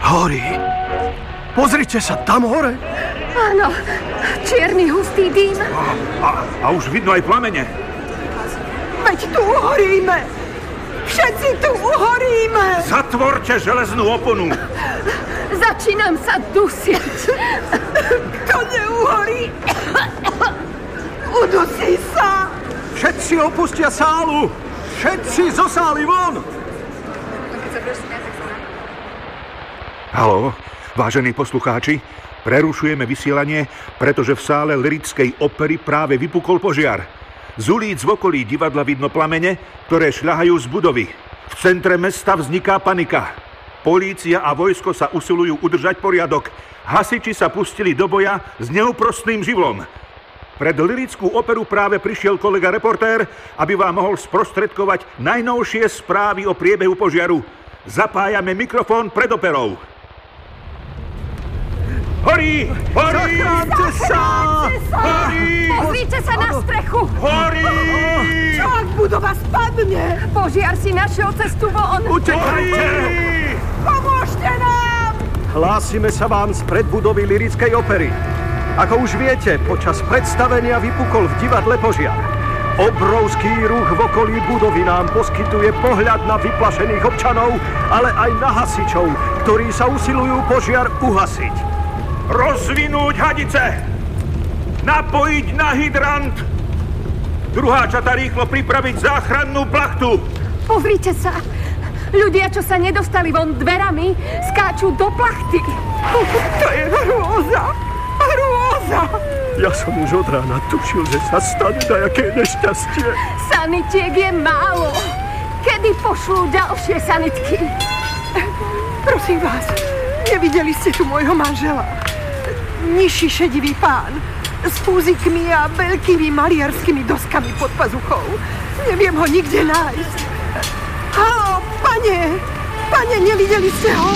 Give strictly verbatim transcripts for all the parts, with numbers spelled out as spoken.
Horí. Pozrite sa, tam hore. Áno, čierny hustý dým. A, a, a už vidno aj plamene. Veď tu uhoríme. Všetci tu uhoríme. Zatvorte železnú oponu. Začínam sa dusiť. Kto neuhorí, udusí sa. Všetci opustia sálu. Všetci zo sály von. Haló, vážení poslucháči, prerušujeme vysielanie, pretože v sále Lyrickej opery práve vypukol požiar. Z ulic v okolí divadla vidno plamene, ktoré šľahajú z budovy. V centre mesta vzniká panika. Polícia a vojsko sa usilujú udržať poriadok. Hasiči sa pustili do boja s neúprostným živlom. Pred Lyrickú operu práve prišiel kolega reportér, aby vám mohol sprostredkovať najnovšie správy o priebehu požiaru. Zapájame mikrofón pred operou. Horí! Horí! Zachránte sa! Horí! Pozrite sa na strechu. Horí! Čo ak budova spadne? Požiar si našiel cestu von. Utekajte! Pomôžte nám! Hlásime sa vám z predbudovy Lyrickej opery. Ako už viete, počas predstavenia vypukol v divadle požiar. Obrovský ruch v okolí budovy nám poskytuje pohľad na vyplašených občanov, ale aj na hasičov, ktorí sa usilujú požiar uhasiť. Rozvinúť hadice! Napojiť na hydrant! Druhá čata rýchlo pripraviť záchrannú plachtu! Pozrite sa. Ľudia, čo sa nedostali von dverami, skáču do plachty. To je hrôza! Hrôza! Ja som už od rána tušil, že sa stane dajaké nešťastie. Sanitiek je málo. Kedy pošlú ďalšie sanitky? Prosím vás, nevideli ste tu môjho manžela? Nižší šedivý pán s fúzikmi a veľkými maliarskými doskami pod pazuchou. Neviem ho nikde nájsť. Haló, pane! Pane, nevideli ste ho?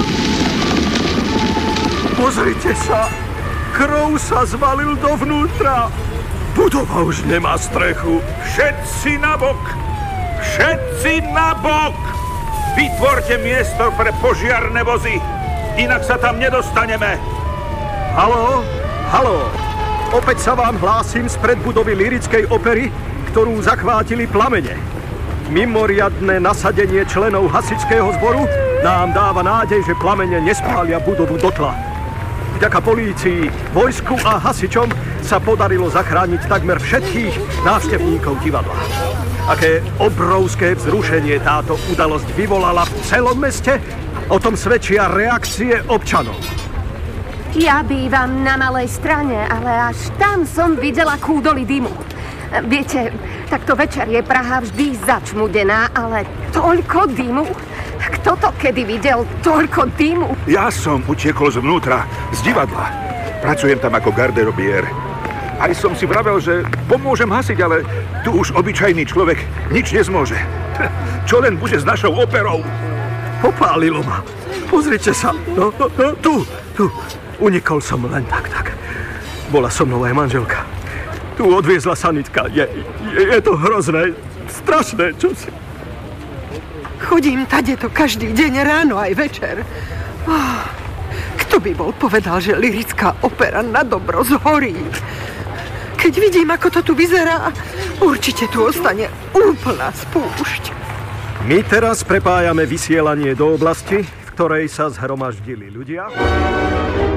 Pozrite sa! Krov sa zvalil dovnútra. Budova už nemá strechu. Všetci na bok! Všetci na bok! Vytvorte miesto pre požiarne vozy, inak sa tam nedostaneme. Haló? Haló? Opäť sa vám hlásim z predbudovy Lyrickej opery, ktorú zachvátili plamene. Mimoriadne nasadenie členov hasičského zboru nám dáva nádej, že plamene nespália budovu dotla. Vďaka polícii, vojsku a hasičom sa podarilo zachrániť takmer všetkých návštevníkov divadla. Aké obrovské vzrušenie táto udalosť vyvolala v celom meste, o tom svedčia reakcie občanov. Ja bývam na Malej Strane, ale až tam som videla kúdoly dymu. Viete, takto večer je Praha vždy začmudená, ale toľko dymu? Kto to kedy videl toľko dymu? Ja som utiekol zvnútra, z divadla. Pracujem tam ako garderobier. Aj som si vravel, že pomôžem hasiť, ale tu už obyčajný človek nič nezmôže. Čo len bude s našou operou? Popálilo ma. Pozrite sa. No, no, no, tu, tu. Unikol som len tak, tak. Bola so mnou aj manželka. Tu odviezla sanitka. Je, je, je to hrozné, strašné, čo si... Chodím tadeto každý deň, ráno aj večer. Oh, kto by bol povedal, že Lyrická opera na dobro zhorí? Keď vidím, ako to tu vyzerá, určite tu ostane úplná spúšť. My teraz prepájame vysielanie do oblasti, v ktorej sa zhromaždili ľudia.